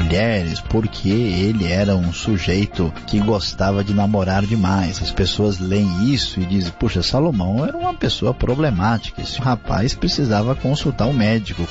mulheres, porque ele era um sujeito que gostava de namorar demais. As pessoas leem isso e dizem, puxa, Salomão era uma pessoa problemática, esse rapaz precisava consultar um médico.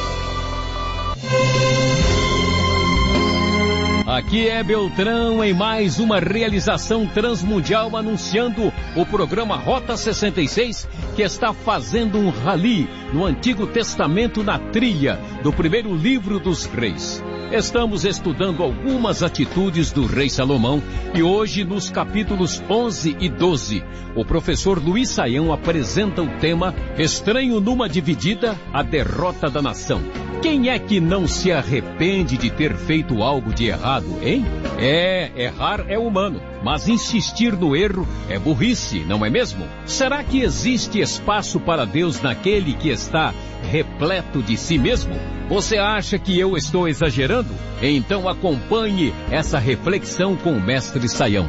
Aqui é Beltrão em mais uma realização transmundial anunciando o programa Rota 66, que está fazendo um rally no Antigo Testamento na trilha do primeiro livro dos Reis. Estamos estudando algumas atitudes do rei Salomão e hoje nos capítulos 11 e 12, o professor Luiz Saião apresenta o tema Estranho numa dividida, a derrota da nação. Quem é que não se arrepende de ter feito algo de errado, hein? Errar é humano, mas insistir no erro é burrice, não é mesmo? Será que existe espaço para Deus naquele que está repleto de si mesmo? Você acha que eu estou exagerando? Então acompanhe essa reflexão com o mestre Saião.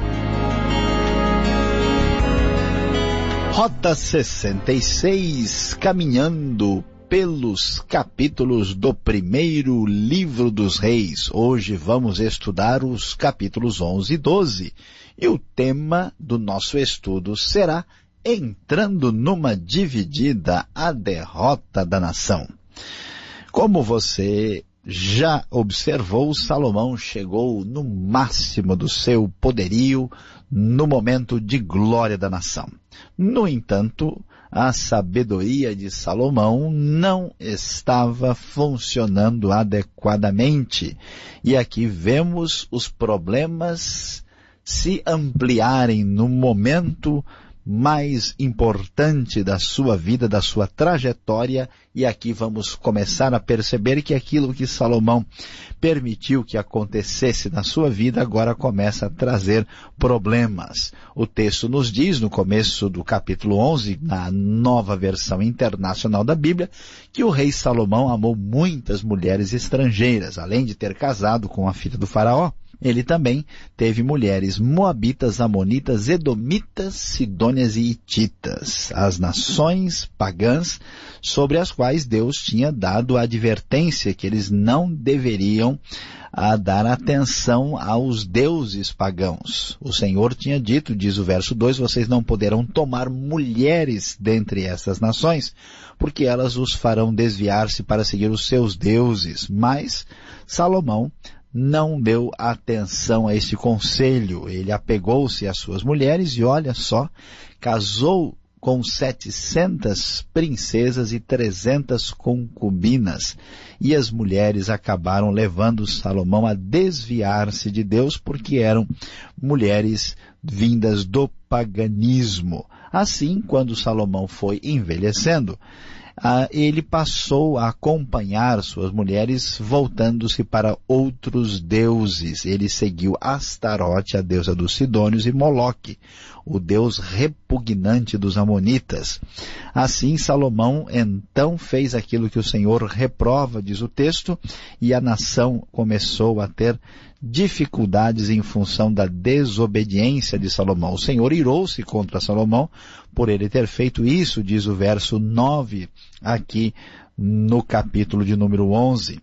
Rota 66, caminhando pelos capítulos do primeiro livro dos Reis. Hoje vamos estudar os capítulos 11 e 12. E o tema do nosso estudo será Entrando numa dividida, a derrota da nação. Como você já observou, Salomão chegou no máximo do seu poderio no momento de glória da nação. No entanto, a sabedoria de Salomão não estava funcionando adequadamente. E aqui vemos os problemas se ampliarem no momento mais importante da sua vida, da sua trajetória, e aqui vamos começar a perceber que aquilo que Salomão permitiu que acontecesse na sua vida agora começa a trazer problemas. O texto nos diz, no começo do capítulo 11, na Nova Versão Internacional da Bíblia, que o rei Salomão amou muitas mulheres estrangeiras, além de ter casado com a filha do faraó. Ele também teve mulheres moabitas, amonitas, edomitas, sidônias e hititas, as nações pagãs sobre as quais Deus tinha dado a advertência que eles não deveriam dar atenção aos deuses pagãos. O Senhor tinha dito, diz o verso 2, vocês não poderão tomar mulheres dentre essas nações, porque elas os farão desviar-se para seguir os seus deuses. Mas Salomão não deu atenção a esse conselho. Ele apegou-se às suas mulheres e, olha só, casou com 700 princesas e 300 concubinas. E as mulheres acabaram levando Salomão a desviar-se de Deus porque eram mulheres vindas do paganismo. Assim, quando Salomão foi envelhecendo, ele passou a acompanhar suas mulheres voltando-se para outros deuses. Ele seguiu Astarote, a deusa dos sidônios, e Moloque, o deus repugnante dos amonitas. Assim, Salomão então fez aquilo que o Senhor reprova, diz o texto, e a nação começou a ter dificuldades em função da desobediência de Salomão. O Senhor irou-se contra Salomão por ele ter feito isso, diz o verso 9, aqui no capítulo de número 11.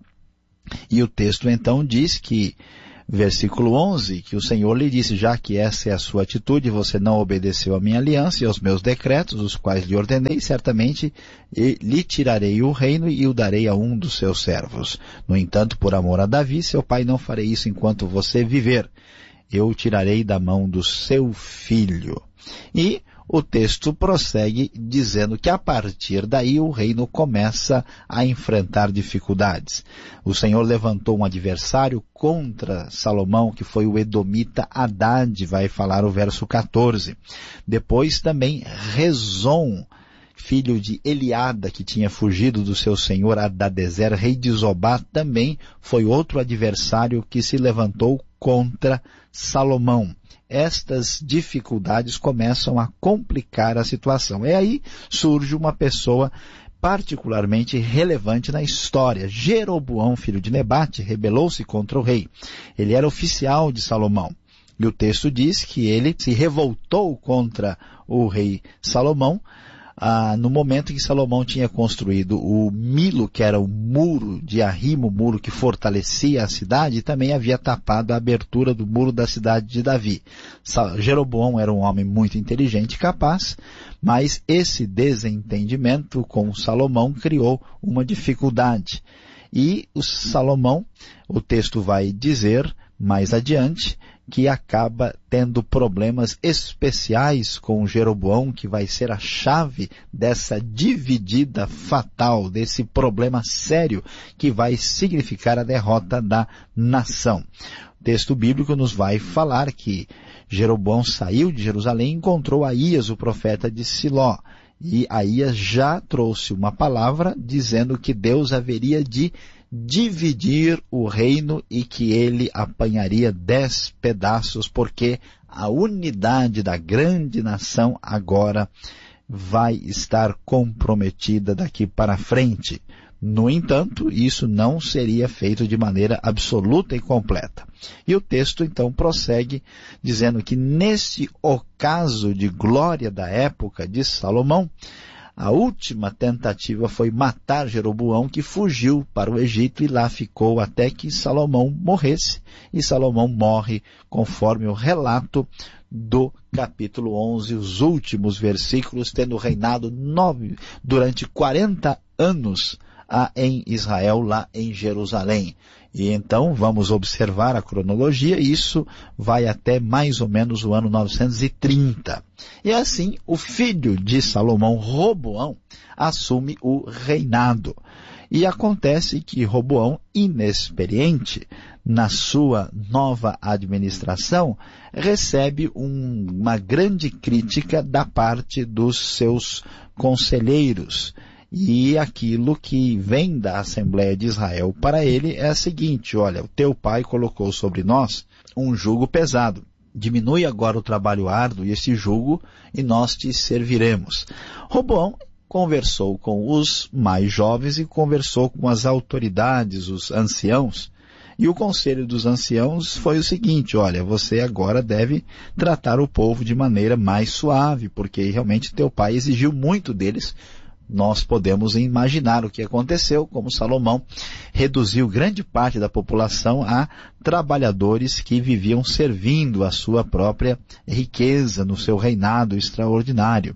E o texto então diz que, versículo 11, que o Senhor lhe disse, já que essa é a sua atitude, você não obedeceu à minha aliança e aos meus decretos, os quais lhe ordenei, certamente lhe tirarei o reino e o darei a um dos seus servos. No entanto, por amor a Davi, seu pai, não farei isso enquanto você viver. Eu o tirarei da mão do seu filho. E o texto prossegue dizendo que a partir daí o reino começa a enfrentar dificuldades. O Senhor levantou um adversário contra Salomão, que foi o edomita Hadad, vai falar o verso 14. Depois também Rezon, filho de Eliada, que tinha fugido do seu senhor Hadadezer, rei de Zobá, também foi outro adversário que se levantou contra Salomão. Estas dificuldades começam a complicar a situação. E aí surge uma pessoa particularmente relevante na história. Jeroboão, filho de Nebate, rebelou-se contra o rei. Ele era oficial de Salomão. E o texto diz que ele se revoltou contra o rei Salomão no momento em que Salomão tinha construído o Milo, que era o muro de arrimo, o muro que fortalecia a cidade, e também havia tapado a abertura do muro da cidade de Davi. Jeroboão era um homem muito inteligente e capaz, mas esse desentendimento com Salomão criou uma dificuldade. E Salomão, o texto vai dizer mais adiante, que acaba tendo problemas especiais com Jeroboão, que vai ser a chave dessa dividida fatal, desse problema sério que vai significar a derrota da nação. O texto bíblico nos vai falar que Jeroboão saiu de Jerusalém e encontrou Aías, o profeta de Siló. E Aías já trouxe uma palavra dizendo que Deus haveria de dividir o reino e que ele apanharia 10 pedaços, porque a unidade da grande nação agora vai estar comprometida daqui para frente. No entanto, isso não seria feito de maneira absoluta e completa. E o texto então prossegue dizendo que nesse ocaso de glória da época de Salomão, a última tentativa foi matar Jeroboão, que fugiu para o Egito e lá ficou até que Salomão morresse. E Salomão morre conforme o relato do capítulo 11, os últimos versículos, tendo reinado durante 40 anos em Israel, lá em Jerusalém. E então vamos observar a cronologia, e isso vai até mais ou menos o ano 930. E assim, o filho de Salomão, Roboão, assume o reinado. E acontece que Roboão, inexperiente na sua nova administração, recebe uma grande crítica da parte dos seus conselheiros. E aquilo que vem da Assembleia de Israel para ele é a seguinte: olha, o teu pai colocou sobre nós um jugo pesado. Diminui agora o trabalho árduo e esse jugo, e nós te serviremos. Roboão conversou com os mais jovens e conversou com as autoridades, os anciãos. E o conselho dos anciãos foi o seguinte: olha, você agora deve tratar o povo de maneira mais suave, porque realmente teu pai exigiu muito deles. Nós podemos imaginar o que aconteceu, como Salomão reduziu grande parte da população a trabalhadores que viviam servindo a sua própria riqueza no seu reinado extraordinário.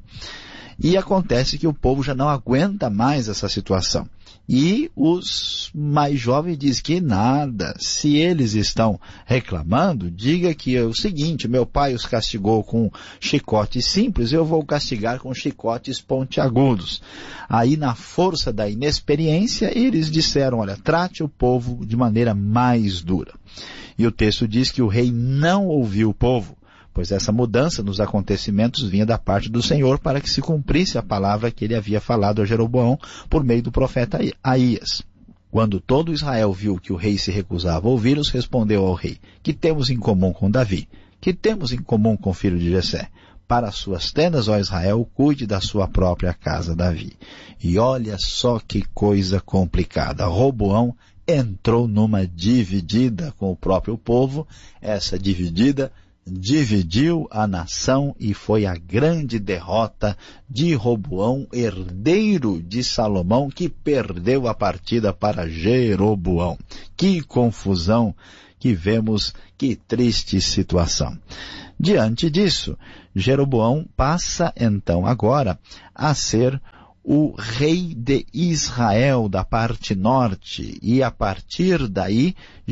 E acontece que o povo já não aguenta mais essa situação. E os mais jovens dizem que nada, se eles estão reclamando, diga que é o seguinte: meu pai os castigou com chicotes simples, eu vou castigar com chicotes pontiagudos. Aí, na força da inexperiência, eles disseram: olha, trate o povo de maneira mais dura. E o texto diz que o rei não ouviu o povo, pois essa mudança nos acontecimentos vinha da parte do Senhor para que se cumprisse a palavra que ele havia falado a Jeroboão por meio do profeta Aías. Quando todo Israel viu que o rei se recusava a ouvi-los, respondeu ao rei: que temos em comum com Davi? Que temos em comum com o filho de Jessé? Para as suas tendas, ó Israel, cuide da sua própria casa, Davi. E olha só que coisa complicada. Roboão entrou numa dividida com o próprio povo. Essa dividida dividiu a nação e foi a grande derrota de Roboão, herdeiro de Salomão, que perdeu a partida para Jeroboão. Que confusão que vemos, que triste situação. Diante disso, Jeroboão passa então agora a ser o rei de Israel da parte norte, e a partir daí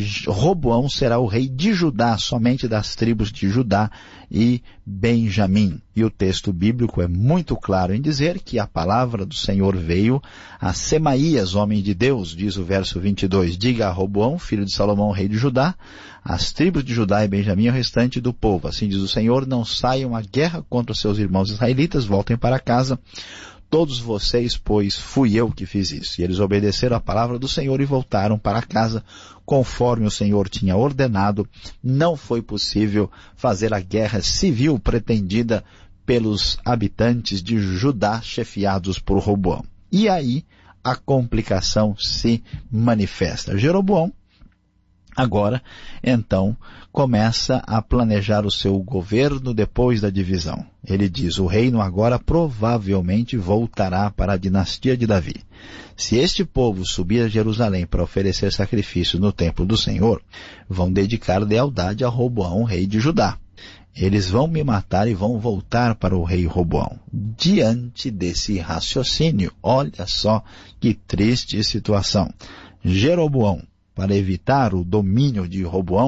Roboão será o rei de Judá, somente das tribos de Judá e Benjamim. E o texto bíblico é muito claro em dizer que a palavra do Senhor veio a Semaías, homem de Deus, diz o verso 22, diga a Roboão, filho de Salomão, rei de Judá, as tribos de Judá e Benjamim, o restante do povo. Assim diz o Senhor, não saiam à guerra contra os seus irmãos israelitas, voltem para casa, todos vocês, pois fui eu que fiz isso. E eles obedeceram a palavra do Senhor e voltaram para casa conforme o Senhor tinha ordenado. Não foi possível fazer a guerra civil pretendida pelos habitantes de Judá, chefiados por Roboão. E aí a complicação se manifesta. Jeroboão Agora, então, começa a planejar o seu governo depois da divisão. Ele diz, o reino agora provavelmente voltará para a dinastia de Davi. Se este povo subir a Jerusalém para oferecer sacrifício no templo do Senhor, vão dedicar lealdade a Roboão, rei de Judá. Eles vão me matar e vão voltar para o rei Roboão. Diante desse raciocínio, olha só que triste situação. Jeroboão, para evitar o domínio de Roboão,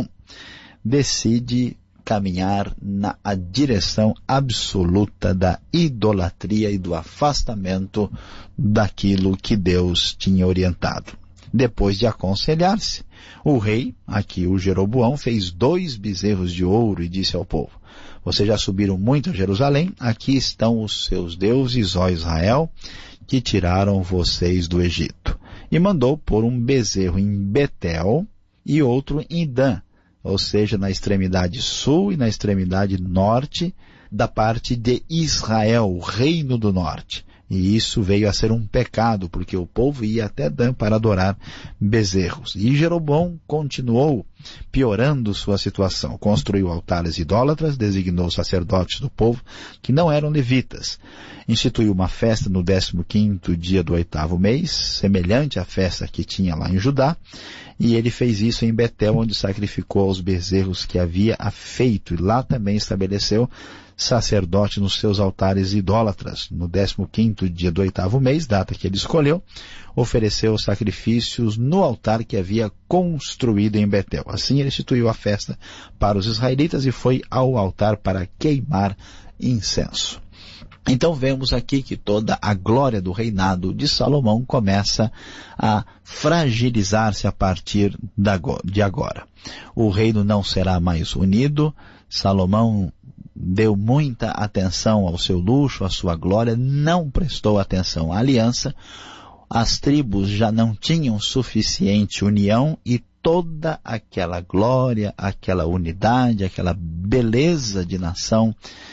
decide caminhar na direção absoluta da idolatria e do afastamento daquilo que Deus tinha orientado. Depois de aconselhar-se, o rei, aqui o Jeroboão, fez 2 bezerros de ouro e disse ao povo, vocês já subiram muito a Jerusalém, aqui estão os seus deuses, ó Israel, que tiraram vocês do Egito. E mandou pôr um bezerro em Betel e outro em Dan, ou seja, na extremidade sul e na extremidade norte da parte de Israel, o reino do norte. E isso veio a ser um pecado, porque o povo ia até Dan para adorar bezerros. E Jeroboão continuou piorando sua situação. Construiu altares idólatras, designou sacerdotes do povo que não eram levitas. Instituiu uma festa no 15º dia do 8º mês, semelhante à festa que tinha lá em Judá. E ele fez isso em Betel, onde sacrificou aos bezerros que havia feito. E lá também estabeleceu sacerdote nos seus altares idólatras. No 15º dia do 8º mês, data que ele escolheu, ofereceu sacrifícios no altar que havia construído em Betel. Assim ele instituiu a festa para os israelitas e foi ao altar para queimar incenso. Então vemos aqui que toda a glória do reinado de Salomão começa a fragilizar-se a partir de agora. O reino não será mais unido. Salomão deu muita atenção ao seu luxo, à sua glória, não prestou atenção à aliança. As tribos já não tinham suficiente união e toda aquela glória, aquela unidade, aquela beleza de nação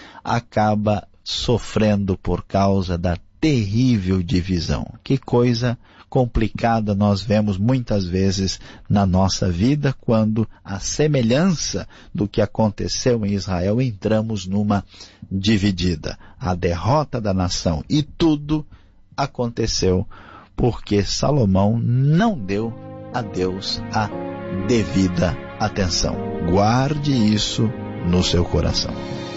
acaba sofrendo por causa da terrível divisão. Que coisa complicada nós vemos muitas vezes na nossa vida, quando a semelhança do que aconteceu em Israel, entramos numa dividida. A derrota da nação e tudo aconteceu porque Salomão não deu a Deus a devida atenção. Guarde isso no seu coração.